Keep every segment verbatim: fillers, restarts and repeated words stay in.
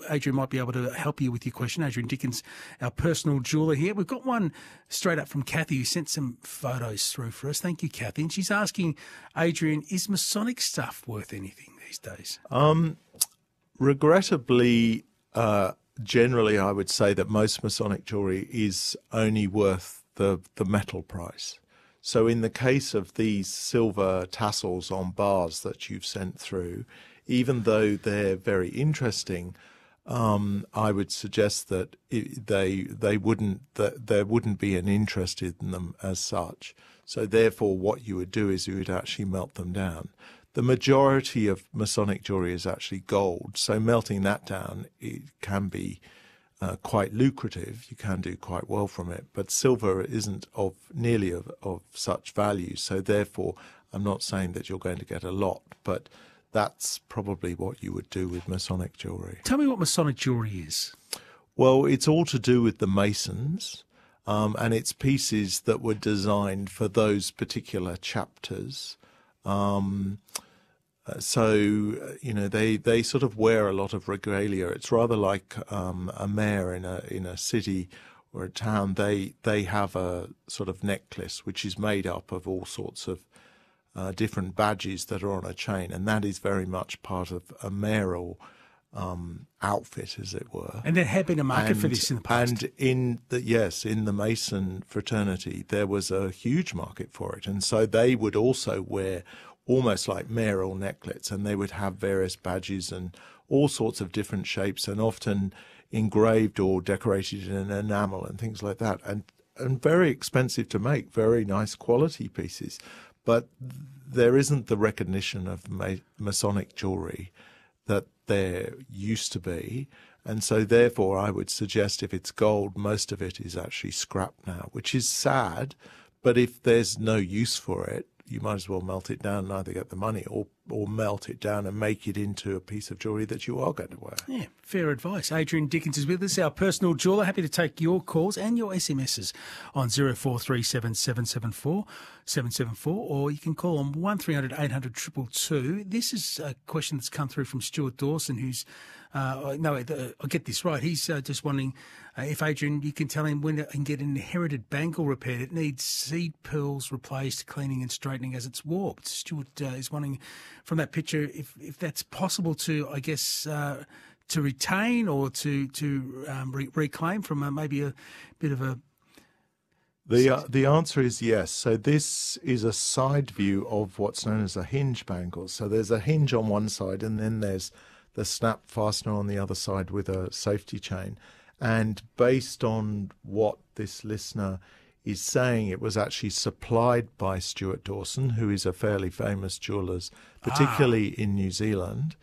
Adrian might be able to help you with your question. Adrian Dickens, our personal jeweller here. We've got one straight up from Kathy, who sent some photos through for us. Thank you, Kathy. And she's asking, Adrian, is Masonic stuff worth anything these days? Um, regrettably, uh, generally, I would say that most Masonic jewellery is only worth the, the metal price. So in the case of these silver tassels on bars that you've sent through, even though they're very interesting, um, I would suggest that it, they they wouldn't that there wouldn't be an interest in them as such. So therefore, what you would do is you would actually melt them down. The majority of Masonic jewellery is actually gold, so melting that down, it can be Uh, quite lucrative. You can do quite well from it, but silver isn't of nearly of, of such value. So therefore, I'm not saying that you're going to get a lot, but that's probably what you would do with Masonic jewellery. Tell me what Masonic jewellery is. Well, it's all to do with the Masons, um, and it's pieces that were designed for those particular chapters. Um, Uh, so, uh, you know, they, they sort of wear a lot of regalia. It's rather like um, a mayor in a in a city or a town. They they have a sort of necklace which is made up of all sorts of uh, different badges that are on a chain, and that is very much part of a mayoral um, outfit, as it were. And there had been a market and, for this in the past. And in the yes, in the Mason fraternity, there was a huge market for it, and so they would also wear almost like mayoral necklets, and they would have various badges and all sorts of different shapes, and often engraved or decorated in enamel and things like that, and and very expensive to make, very nice quality pieces. But there isn't the recognition of Ma- Masonic jewellery that there used to be, and so therefore I would suggest if it's gold, most of it is actually scrap now, which is sad, but if there's no use for it, you might as well melt it down and either get the money or, or melt it down and make it into a piece of jewellery that you are going to wear. Yeah, fair advice. Adrian Dickens is with us, our personal jeweller. Happy to take your calls and your S M Ses on zero four three seven, seven seven four, seven seven four, or you can call on one three hundred, eight hundred, two two two. This is a question that's come through from Stuart Dawson, who's, uh, no, I'll get this right. He's uh, just wondering uh, if, Adrian, you can tell him when he can get an inherited bangle repaired. It needs seed pearls replaced, cleaning and straightening as it's warped. Stuart uh, is wondering from that picture if, if that's possible to, I guess, uh, to retain or to, to um, re- reclaim from uh, maybe a bit of a... The uh, the answer is yes. So this is a side view of what's known as a hinge bangle. So there's a hinge on one side, and then there's the snap fastener on the other side with a safety chain. And based on what this listener is saying, it was actually supplied by Stuart Dawson, who is a fairly famous jeweller, particularly ah. in New Zealand.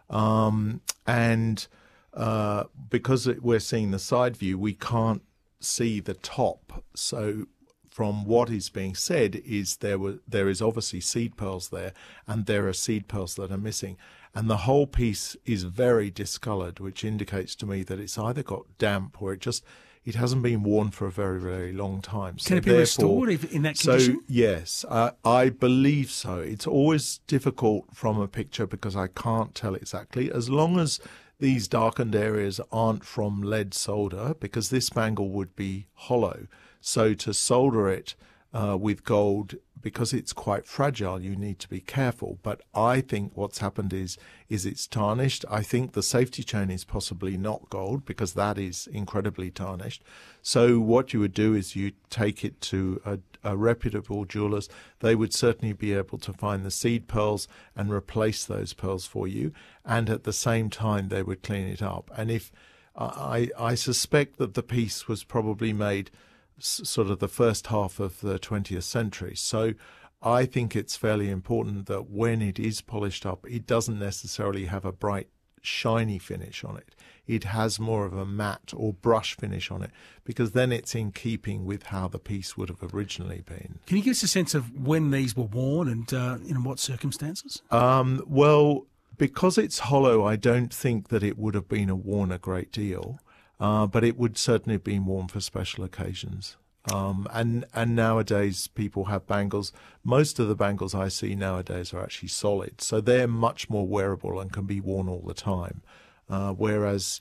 Um, and uh, because it, we're seeing the side view, we can't see the top. So from what is being said is there were there is obviously seed pearls there, and there are seed pearls that are missing. And the whole piece is very discoloured, which indicates to me that it's either got damp or it just it hasn't been worn for a very, very long time. So Can it be restored if, in that condition? So, yes, uh, I believe so. It's always difficult from a picture because I can't tell exactly. As long as these darkened areas aren't from lead solder, because this bangle would be hollow. So to solder it uh, with gold, because it's quite fragile, you need to be careful. But I think what's happened is is it's tarnished. I think the safety chain is possibly not gold, because that is incredibly tarnished. So what you would do is you take it to a, a reputable jeweller's. They would certainly be able to find the seed pearls and replace those pearls for you. And at the same time, they would clean it up. And if I, I suspect that the piece was probably made sort of the first half of the twentieth century. So I think it's fairly important that when it is polished up, it doesn't necessarily have a bright, shiny finish on it. It has more of a matte or brush finish on it, because then it's in keeping with how the piece would have originally been. Can you give us a sense of when these were worn and uh, in what circumstances? Um, well, because it's hollow, I don't think that it would have been worn a great deal. Uh, but it would certainly have been worn for special occasions. Um, and and nowadays people have bangles. Most of the bangles I see nowadays are actually solid, so they're much more wearable and can be worn all the time. Uh, whereas